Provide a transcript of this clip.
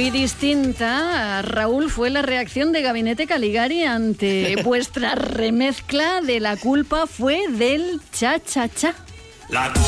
Muy distinta, Raúl, fue la reacción de Gabinete Caligari ante vuestra remezcla de La culpa fue del cha-cha-cha.